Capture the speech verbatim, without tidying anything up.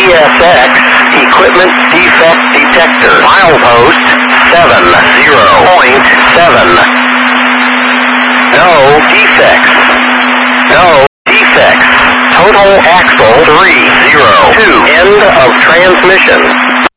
S X, equipment defect detector. Milepost seven zero point seven. No defects. No defects. Total axle three zero two. End of transmission.